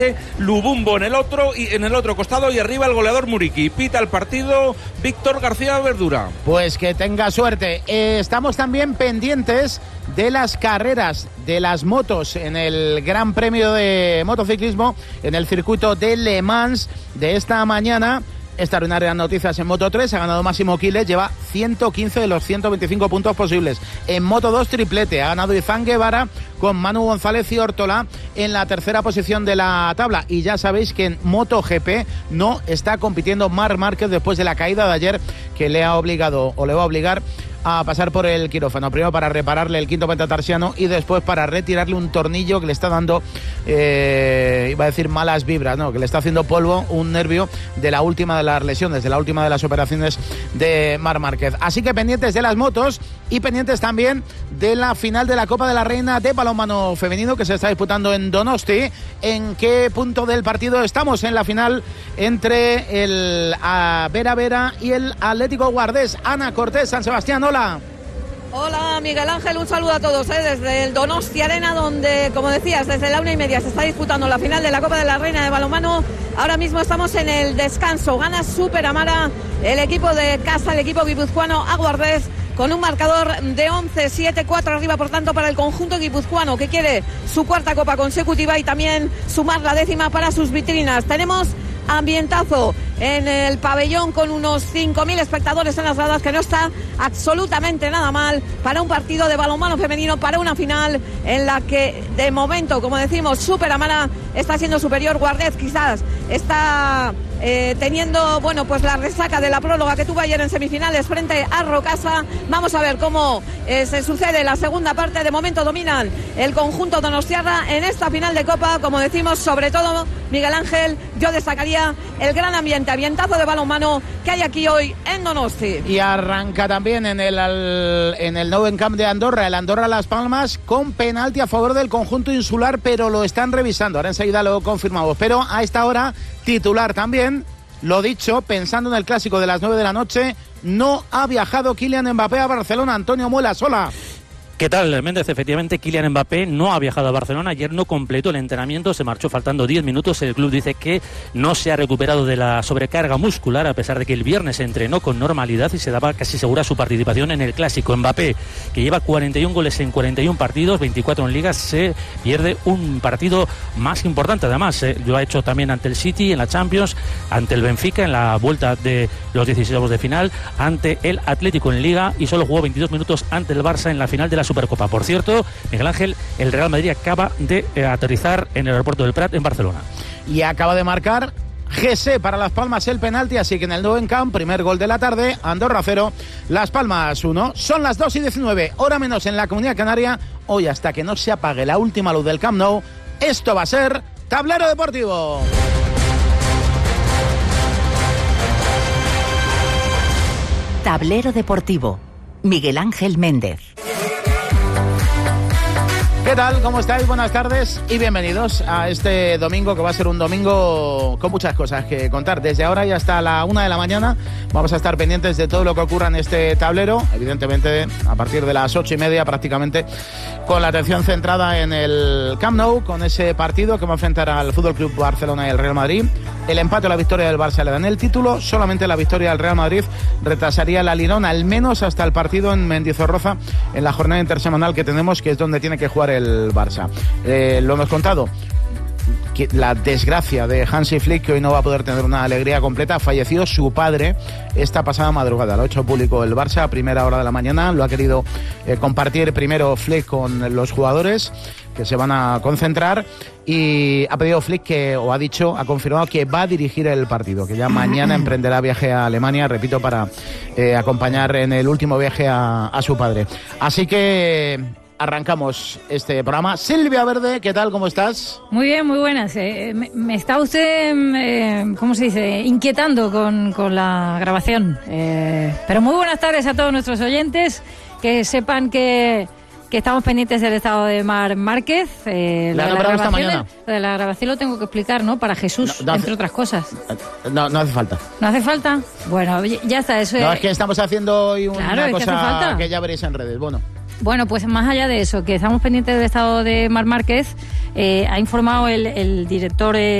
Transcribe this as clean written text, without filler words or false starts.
Lubumbo en el otro costado y arriba el goleador Muriqui. Pita el partido Víctor García Verdura. Pues que tenga suerte. Estamos también pendientes de las carreras de las motos en el Gran Premio de Motociclismo en el circuito de Le Mans de esta mañana. Extraordinarias noticias en Moto 3, ha ganado Máximo Quiles, lleva 115 de los 125 puntos posibles. En Moto 2 triplete, ha ganado Izán Guevara con Manu González y Ortola en la tercera posición de la tabla. Y ya sabéis que en Moto GP no está compitiendo Marc Márquez después de la caída de ayer, que le ha obligado o le va a obligar a pasar por el quirófano, primero para repararle el quinto metatarsiano y después para retirarle un tornillo que le está dando, iba a decir malas vibras, no, que le está haciendo polvo, un nervio de la última de las lesiones, de la última de las operaciones de Marc Márquez. Así que pendientes de las motos y pendientes también de la final de la Copa de la Reina de balonmano femenino que se está disputando en Donosti. ¿En qué punto del partido estamos en la final entre el Vera Vera y el Atlético Guardés? Ana Cortés, San Sebastián, hola. Hola Miguel Ángel, un saludo a todos desde el Donosti Arena, donde, como decías, desde la 1:30 se está disputando la final de la Copa de la Reina de balonmano. Ahora mismo estamos en el descanso, gana Super Amara el equipo de casa, el equipo guipuzcoano a Guardés, con un marcador de 11-7, 4 arriba, por tanto, para el conjunto guipuzcoano, que quiere su cuarta copa consecutiva y también sumar la 10ª para sus vitrinas. Tenemos ambientazo en el pabellón con unos 5.000 espectadores en las gradas, que no está absolutamente nada mal para un partido de balonmano femenino, para una final en la que de momento, como decimos, Super Amara está siendo superior. Guardés quizás está teniendo, bueno, pues la resaca de la próloga que tuvo ayer en semifinales frente a Rocasa. Vamos a ver cómo se sucede la segunda parte. De momento dominan el conjunto donostiarra en esta final de Copa. Como decimos, sobre todo, Miguel Ángel, yo destacaría el gran ambientazo de balonmano que hay aquí hoy en Donosti. Y arranca también en el Nou Camp de Andorra, el Andorra Las Palmas, con penalti a favor del conjunto insular, pero lo están revisando. Ahora enseguida lo confirmamos. Pero a esta hora, titular también, lo dicho, pensando en el clásico de las 9 de la noche, no ha viajado Kylian Mbappé a Barcelona. Antonio Muelas, hola. ¿Qué tal, Méndez? Efectivamente, Kylian Mbappé no ha viajado a Barcelona. Ayer no completó el entrenamiento, se marchó faltando 10 minutos. El club dice que no se ha recuperado de la sobrecarga muscular, a pesar de que el viernes se entrenó con normalidad y se daba casi segura su participación en el clásico. Mbappé, que lleva 41 goles en 41 partidos, 24 en ligas, se pierde un partido más importante. Además, lo ha hecho también ante el City en la Champions, ante el Benfica en la vuelta de los 16avos de final, ante el Atlético en Liga, y solo jugó 22 minutos ante el Barça en la final de la Supercopa. Por cierto, Miguel Ángel, el Real Madrid acaba de aterrizar en el aeropuerto del Prat en Barcelona. Y acaba de marcar Gese para Las Palmas el penalti, así que en el Nou Camp, primer gol de la tarde, Andorra 0, Las Palmas 1. Son las 2:19, hora menos en la Comunidad Canaria. Hoy, hasta que no se apague la última luz del Camp Nou, esto va a ser Tablero Deportivo. Tablero Deportivo, Miguel Ángel Méndez. ¿Qué tal? ¿Cómo estáis? Buenas tardes y bienvenidos a este domingo, que va a ser un domingo con muchas cosas que contar. Desde ahora y hasta la 1 de la mañana vamos a estar pendientes de todo lo que ocurra en este tablero, evidentemente a partir de las 8:30 prácticamente, con la atención centrada en el Camp Nou, con ese partido que va a enfrentar al FC Barcelona y el Real Madrid. El empate o la victoria del Barça le dan el título, solamente la victoria del Real Madrid retrasaría la Lirona, al menos hasta el partido en Mendizorroza, en la jornada intersemanal que tenemos, que es donde tiene que jugar el Barça. Lo hemos contado, que la desgracia de Hansi Flick, que hoy no va a poder tener una alegría completa. Ha fallecido su padre esta pasada madrugada, lo ha hecho público el Barça a primera hora de la mañana. Lo ha querido compartir primero Flick con los jugadores, que se van a concentrar, y ha pedido Flick ha confirmado que va a dirigir el partido, que ya mañana emprenderá viaje a Alemania, repito, para acompañar en el último viaje a su padre. Así que arrancamos este programa. Silvia Verde, ¿qué tal? ¿Cómo estás? Muy bien, muy buenas. Me está usted, ¿cómo se dice?, inquietando con la grabación. Pero muy buenas tardes a todos nuestros oyentes, que sepan que estamos pendientes del estado de Marc Márquez. Lo de la grabación lo tengo que explicar, ¿no? Para Jesús, entre otras cosas. No hace falta. ¿No hace falta? Bueno, ya está. Eso no, es que estamos haciendo hoy una cosa que ya veréis en redes. Bueno. Bueno, pues más allá de eso, que estamos pendientes del estado de Marc Márquez, ha informado el director